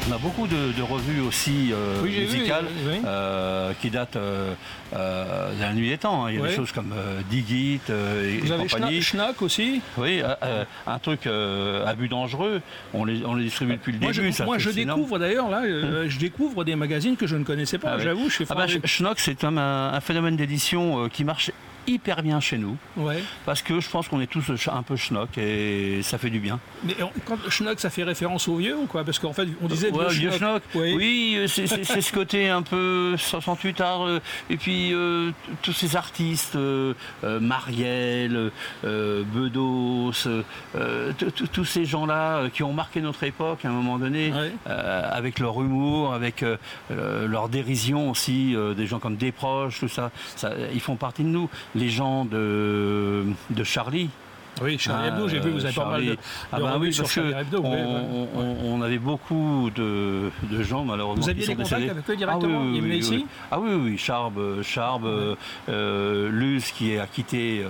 On a beaucoup de revues aussi musicales qui datent de la nuit des temps. Il y a des choses comme Digit et Vous avez compagnie. Schnack aussi. Oui, un truc abus dangereux. On les distribue depuis le début. Moi, je découvre d'ailleurs là, je découvre des magazines que je ne connaissais pas. J'avoue, je suis Schnock, c'est comme un phénomène d'édition qui marche hyper bien chez nous, parce que je pense qu'on est tous un peu schnock et ça fait du bien. Mais quand schnock, ça fait référence aux vieux ou quoi? Parce qu'en fait, on disait vieux schnock. Oui, c'est ce côté un peu 68 art, et puis tous ces artistes, Marielle, Bedos, tous ces gens-là qui ont marqué notre époque à un moment donné, avec leur humour, avec leur dérision aussi, des gens comme Desproges, tout ça, ils font partie de nous. Les gens de Charlie. Oui, Charlie Hebdo, j'ai vu, vous avez pas mal de revues sur Charlie Hebdo. On avait beaucoup de gens, malheureusement. Vous aviez des contacts avec eux directement? Ils venaient ici? Ah oui, Charb, Luz qui a quitté.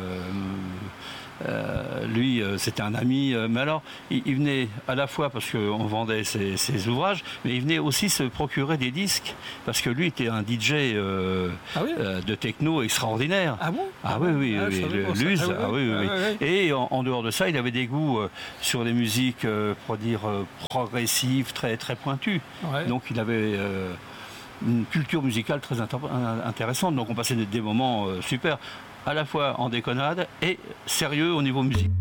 Lui, c'était un ami, mais alors il venait à la fois parce qu'on vendait ses ouvrages, mais il venait aussi se procurer des disques parce que lui était un DJ de techno extraordinaire. Ah bon? Luz, Et en dehors de ça, il avait des goûts sur des musiques, pour dire, progressives, très, très pointues. Donc il avait une culture musicale très intéressante, donc on passait des moments super, à la fois en déconnade et sérieux au niveau musique.